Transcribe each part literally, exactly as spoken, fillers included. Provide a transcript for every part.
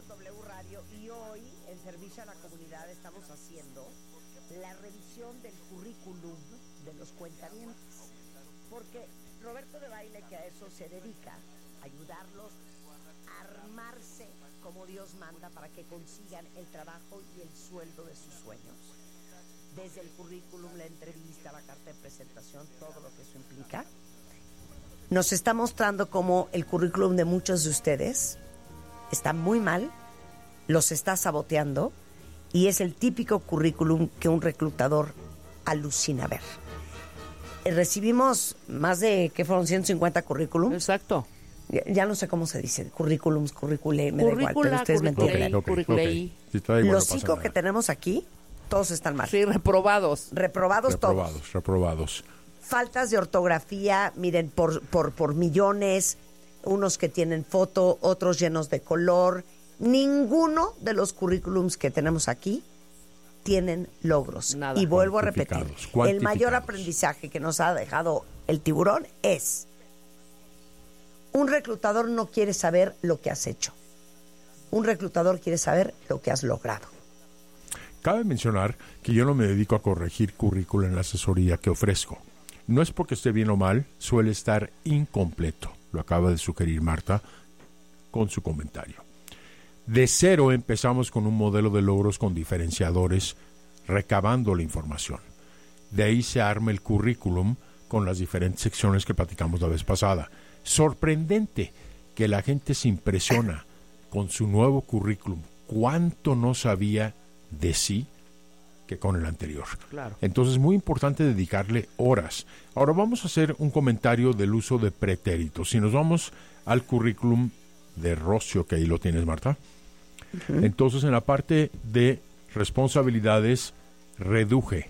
W Radio y hoy, en servicio a la comunidad, estamos haciendo la revisión del currículum de los cuentavientes. Porque Roberto de Baile, que a eso se dedica, a ayudarlos a armarse como Dios manda para que consigan el trabajo y el sueldo de sus sueños. Desde el currículum, la entrevista, la carta de presentación, todo lo que eso implica. Nos está mostrando cómo el currículum de muchos de ustedes está muy mal, los está saboteando y es el típico currículum que un reclutador alucina ver. Recibimos más de, ¿qué fueron? ciento cincuenta currículums. Exacto. Ya, ya no sé cómo se dice, currículums, curricule, me da igual, pero ustedes me entienden. Okay, okay, okay. Sí, igual, Los no cinco que nada. Tenemos aquí, todos están mal. Sí, reprobados. Reprobados, reprobados todos. Reprobados, reprobados. Faltas de ortografía, miren, por, por, por millones, unos que tienen foto, otros llenos de color. Ninguno de los currículums que tenemos aquí tienen logros. Nada. Y vuelvo a repetir, el mayor Cuantificados. aprendizaje que nos ha dejado el tiburón es: un reclutador no quiere saber lo que has hecho. Un reclutador quiere saber lo que has logrado. Cabe mencionar que yo no me dedico a corregir currículum en la asesoría que ofrezco. No es porque esté bien o mal, suele estar incompleto. Lo acaba de sugerir Marta con su comentario. De cero empezamos con un modelo de logros con diferenciadores, recabando la información. De ahí se arma el currículum con las diferentes secciones que platicamos la vez pasada. Sorprendente que la gente se impresiona con su nuevo currículum. ¿Cuánto no sabía de sí que con el anterior? Claro. Entonces es muy importante dedicarle horas. Ahora vamos a hacer un comentario del uso de pretéritos. Si nos vamos al currículum de Rocio, que ahí lo tienes, Marta. Uh-huh. Entonces en la parte de responsabilidades, reduje,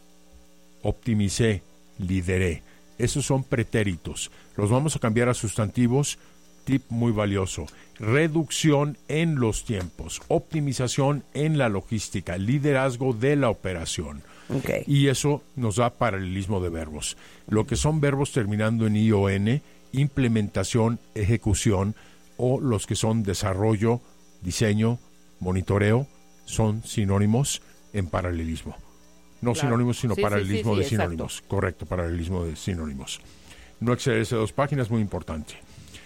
optimicé, lideré. Esos son pretéritos. Los vamos a cambiar a sustantivos. Tip muy valioso: reducción en los tiempos, optimización en la logística, liderazgo de la operación. Okay. Y eso nos da paralelismo de verbos. Lo que son verbos terminando en I O N, implementación, ejecución, o los que son desarrollo, diseño, monitoreo, son sinónimos en paralelismo. No Claro. sinónimos, sino Sí, paralelismo sí, sí, de sí, sinónimos. exacto. Correcto, paralelismo de sinónimos. No excederse de dos páginas, muy importante.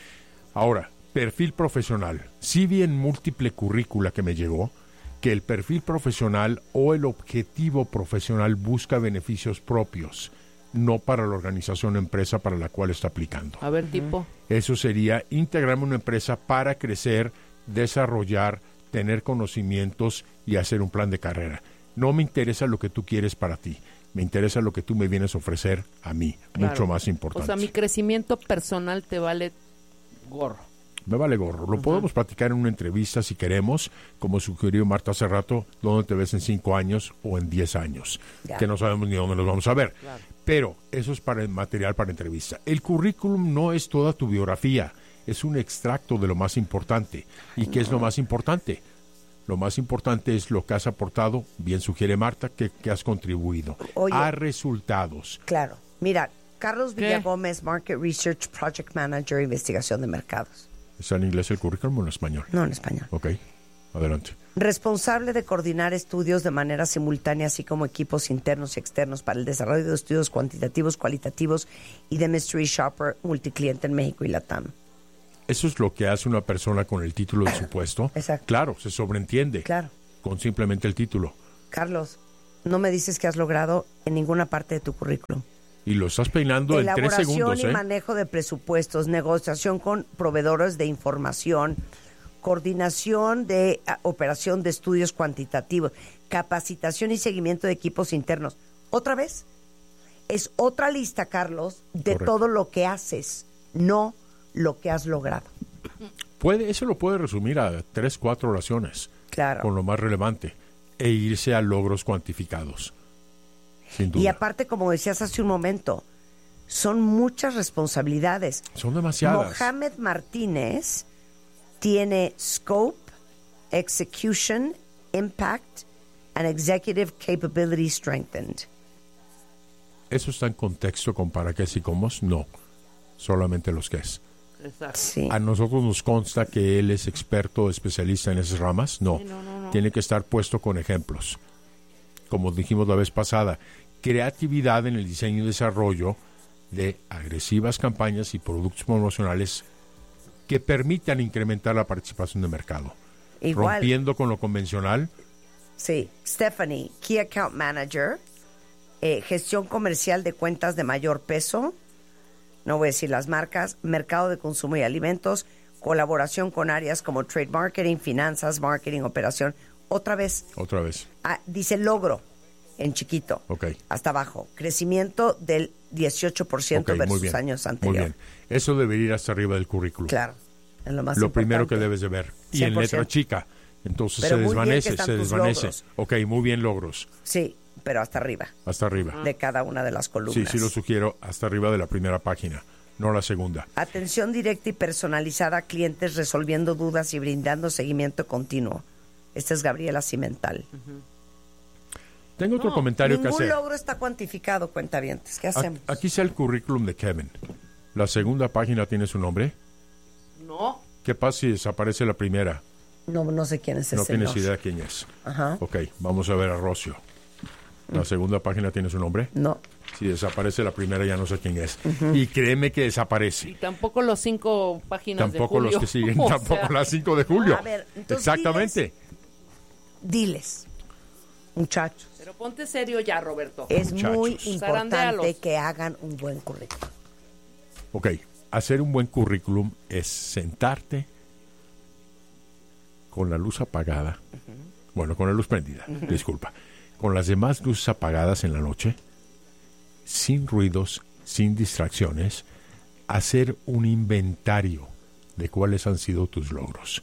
Ahora, perfil profesional. Sí vi en múltiple currícula que me llegó que el perfil profesional o el objetivo profesional busca beneficios propios, no para la organización o empresa para la cual está aplicando. A ver, tipo. Eso sería integrarme en una empresa para crecer, desarrollar, tener conocimientos y hacer un plan de carrera. No me interesa lo que tú quieres para ti, me interesa lo que tú me vienes a ofrecer a mí, Claro. mucho más importante. O sea, mi crecimiento personal te vale gorro. Me vale gorro. Lo uh-huh. podemos platicar en una entrevista si queremos, como sugirió Marta hace rato, dónde te ves en cinco años o en diez años, yeah. que no sabemos ni dónde nos vamos a ver. Claro. Pero eso es para el material para entrevista. El currículum no es toda tu biografía, es un extracto de lo más importante. ¿Y qué es lo más importante? Lo más importante es lo que has aportado, bien sugiere Marta, que, que has contribuido Oye, a resultados. Claro. Mira, Carlos Villagómez, Market Research Project Manager, Investigación de Mercados. ¿Está en inglés el currículum o en español? No, en español. Ok, adelante. Responsable de coordinar estudios de manera simultánea, así como equipos internos y externos para el desarrollo de estudios cuantitativos, cualitativos y de Mystery Shopper multicliente en México y Latam. Eso es lo que hace una persona con el título de su puesto. Exacto. Claro, se sobreentiende. Claro. Con simplemente el título. Carlos, no me dices que has logrado en ninguna parte de tu currículum. Y lo estás peinando en tres segundos, ¿eh? Elaboración y manejo de presupuestos, negociación con proveedores de información, coordinación de a, operación de estudios cuantitativos, capacitación y seguimiento de equipos internos. ¿Otra vez? Es otra lista, Carlos, de Correcto. Todo lo que haces, no lo que has logrado. Puede, eso lo puede resumir a tres, cuatro oraciones. Claro. Con lo más relevante. E irse a logros cuantificados. Sin duda. Y aparte, como decías hace un momento, son muchas responsabilidades. Son demasiadas. Mohamed Martínez tiene Scope, Execution, Impact and Executive Capability Strengthened. ¿Eso está en contexto con para qué y cómo? No, solamente los qué es. Exacto. Sí. A nosotros nos consta que él es experto, especialista en esas ramas. No, Sí, no, no, no. tiene que estar puesto con ejemplos. Como dijimos la vez pasada, creatividad en el diseño y desarrollo de agresivas campañas y productos promocionales que permitan incrementar la participación de mercado. Igual. Rompiendo con lo convencional. Sí, Stephanie, Key Account Manager, eh, gestión comercial de cuentas de mayor peso, no voy a decir las marcas, mercado de consumo y alimentos, colaboración con áreas como trade marketing, finanzas, marketing, operación. Otra vez, Otra vez. ah, dice logro en chiquito, Ok. hasta abajo, crecimiento del dieciocho por ciento Ok, muy versus bien. años Muy anteriores. bien. Eso debería ir hasta arriba del currículum. Claro, es lo más Lo importante. primero que debes de ver. Y cien en por letra ciento. chica. Entonces Pero se muy bien que desvanece, están se tus desvanece. logros. Ok, muy bien logros. Sí, pero hasta arriba Hasta arriba. de cada una de las Sí, columnas. sí lo sugiero, hasta arriba de la primera página, no la segunda. Atención directa y personalizada a clientes resolviendo dudas y brindando seguimiento continuo. Esta es Gabriela Cimental. Tengo otro No, comentario que Ningún hacer. logro está cuantificado, cuentavientes. ¿Qué hacemos? A- Aquí está el currículum de Kevin. La segunda página tiene su nombre. No. ¿Qué pasa si desaparece la primera? No, no sé quién es ese No tienes señor. idea quién es. Ajá. Ok, vamos a ver a Rocio. La segunda página tiene su nombre. No. Si desaparece la primera ya no sé quién es. Y créeme que Y desaparece. tampoco los cinco páginas Tampoco de julio. los que siguen, O tampoco sea, las cinco de julio. A ver, entonces Exactamente. Diles, muchachos, Pero ponte serio ya, Roberto. es Muchachos. muy importante Zarandealos. que hagan un buen currículum. Ok, hacer un buen currículum es sentarte con la luz apagada, bueno, con la luz prendida, disculpa, con las demás luces apagadas en la noche, sin ruidos, sin distracciones, hacer un inventario de cuáles han sido tus logros.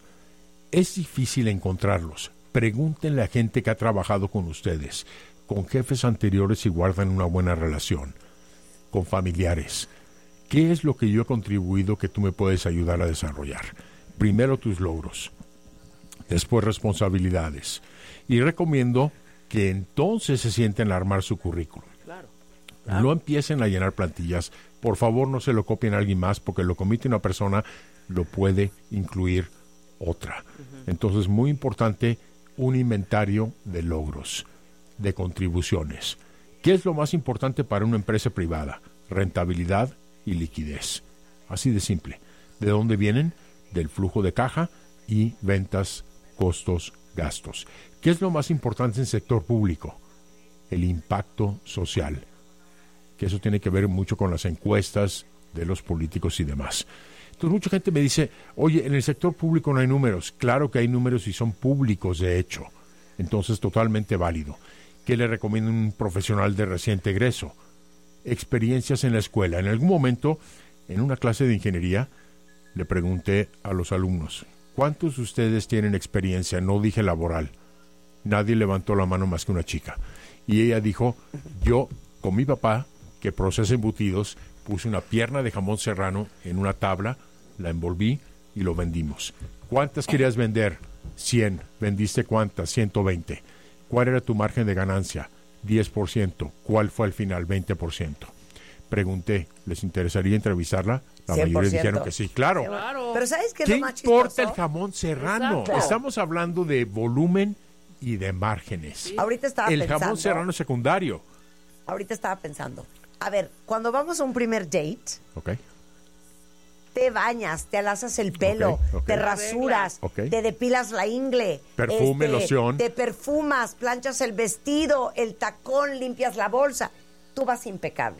Es difícil encontrarlos. Pregúntenle a gente que ha trabajado con ustedes, con jefes anteriores y guardan una buena relación, con familiares. ¿Qué es lo que yo he contribuido que tú me puedes ayudar a desarrollar? Primero tus logros, después responsabilidades. Y recomiendo que entonces se sienten a armar su currículum. Claro. No empiecen a llenar plantillas. Por favor, no se lo copien a alguien más, porque lo que omite una persona lo puede incluir otra. Entonces, muy importante, un inventario de logros, de contribuciones. ¿Qué es lo más importante para una empresa privada? Rentabilidad y liquidez. Así de simple. ¿De dónde vienen? Del flujo de caja y ventas, costos, gastos. ¿Qué es lo más importante en el sector público? El impacto social. Que eso tiene que ver mucho con las encuestas de los políticos y demás. Entonces mucha gente me dice, oye, en el sector público no hay números. Claro que hay números y son públicos de hecho. Entonces totalmente válido. ¿Qué le recomiendo a un profesional de reciente egreso? Experiencias en la escuela. En algún momento, en una clase de ingeniería, le pregunté a los alumnos, ¿cuántos de ustedes tienen experiencia? No dije laboral. Nadie levantó la mano más que una chica. Y ella dijo, yo con mi papá, que procesa embutidos, puse una pierna de jamón serrano en una tabla, la envolví y lo vendimos. ¿Cuántas querías vender? cien. ¿Vendiste cuántas? ciento veinte. ¿Cuál era tu margen de ganancia? diez por ciento. ¿Cuál fue al final? veinte por ciento. Pregunté, ¿les interesaría entrevistarla? La cien por mayoría ciento. dijeron que sí, claro. Claro. Pero ¿sabes qué es ¿Qué lo más importa chistoso? el jamón serrano? Exacto. Estamos hablando de volumen y de márgenes. Ahorita estaba El pensando. jamón serrano es secundario. Ahorita estaba pensando. A ver, cuando vamos a un primer date, ¿Ok? te bañas, te alasas el pelo, Ok, ok. te rasuras, Ok. te depilas la ingle, Perfume, loción. te perfumas, planchas el vestido, el tacón, limpias la bolsa. Tú vas impecable.